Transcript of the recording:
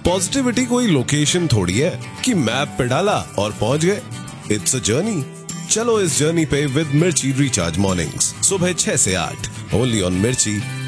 Positivity कोई location थोड़ी है कि मैप पे डाला और पहुंच गए। It's a journey. चलो इस जर्नी पे विद मिर्ची रिचार्ज मॉर्निंग्स, सुबह 6 से 8 ओनली ऑन मिर्ची